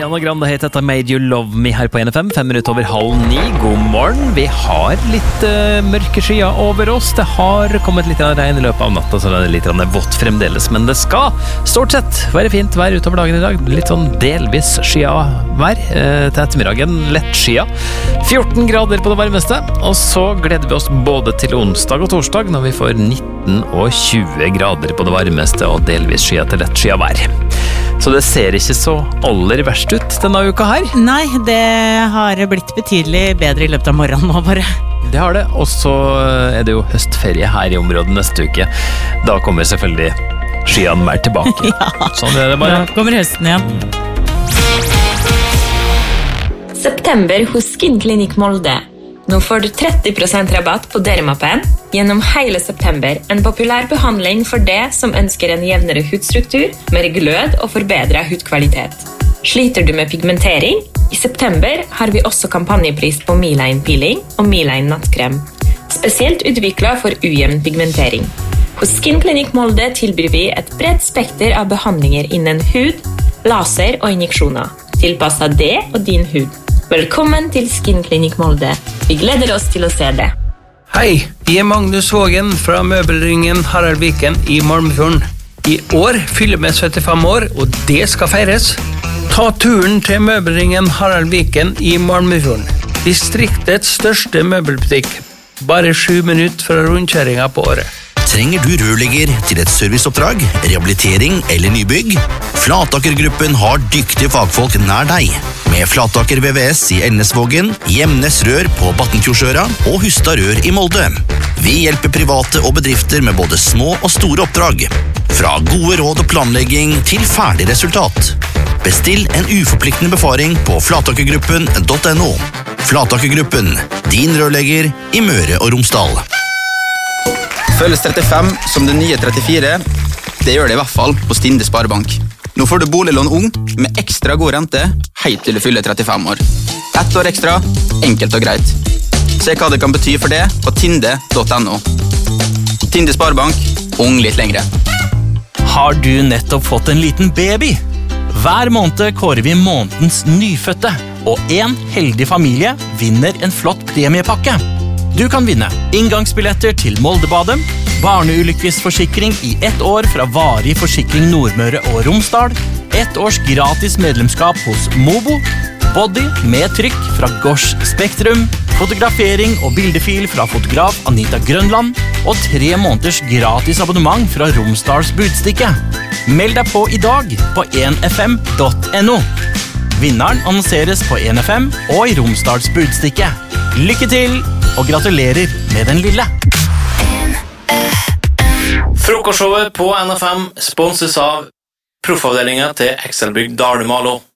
Ariana Grande heter dette Made You Love Me her på NFM, 5 minutter over 8:30. God morgen. Vi har litt mørke skyer over oss. Det har kommet litt regn i løpet av natta, så det er litt vått fremdeles. Men det skal stort sett være fint vær utover dagen i dag. Litt sånn delvis skya vær til ettermiddagen. Lett skya. 14 grader på det varmeste. Og så gleder vi oss både til onsdag og torsdag når vi får 19 og 20 grader på det varmeste og delvis skya til lett skya vær. Så det ser ikke så aller verst ut denne uka her. Nei, det har blitt betydelig bedre i løpet av morgenen nå bare. Det har det, og så er det jo høstferie her i området neste uke. Da kommer selvfølgelig skyene mer tilbake. Ja, sånn er det bare. Da kommer høsten igjen. September hos Skinklinikk Molde. Nå får du 30% rabatt på Dermapen gjennom hele september. En populær behandling for det som ønsker en jevnere hudstruktur, mer glød og forbedret hudkvalitet. Sliter du med pigmentering? I september har vi også kampanjepris på Miline Peeling og Miline Nattkrem. Spesielt utviklet for ujevn pigmentering. Hos Skinklinikk Molde tilbyr vi et bredt spekter av behandlinger innen hud, laser og injeksjoner, tilpasset det og din hud. Velkommen til Skinklinikk Molde. Vi gleder oss til å se det. Hei, jeg er Magnus Vågen fra møbelringen Harald Viken i Malmefjorden. I år fyller vi 75 år, og det skal feires. Ta turen til møbelringen Harald Viken i Malmefjorden. Distriktets største møbelbutikk. Bare 7 minutter fra rundkjøringen på året. Trenger du rørlegger til et serviceoppdrag, rehabilitering eller nybygg? Flataker-gruppen har dyktige fagfolk nær deg. Med Flataker VVS i Elnesvågen, Gjemnes Rør på Battenfjordsøra og Hustad Rør i Molde. Vi hjelper private og bedrifter med både små og store oppdrag. Fra gode råd og planlegging til ferdig resultat. Bestill en uforpliktende befaring på flatakergruppen.no. Flataker-gruppen, din rørlegger i Møre og Romsdal. Føles 35 som det nye 34. Det gjør det i hvert fall på Stinde Sparebank. Nå får du boliglån ung med ekstra god rente helt til du fyller 35 år. 1 år ekstra, enkelt og greit. Se hva det kan bety for det på tinde.no. Tinde Sparebank, ung litt lengre. Har du nettopp fått en liten baby? Hver måned kårer vi månedens nyfødte, og en heldig familie vinner en flott premiepakke. Du kan vinne inngangsbilletter til Moldebadet, barneulykkesforsikring i 1 år fra Varig Forsikring Nordmøre og Romsdal, 1 års gratis medlemskap hos Mobo, body med trykk fra Gosh Spektrum, fotografering og bildefil fra fotograf Anita Grønland og 3 måneders gratis abonnement fra Romsdals Budstikke. Meld deg på i dag på 1fm.no. Vinneren annonseres på 1FM og i Romsdals Budstikke. Lykke til, og gratulerer med den lille. Frokostshowet på NFM sponses av proffavdelingen til Excelbygg Dalumalo.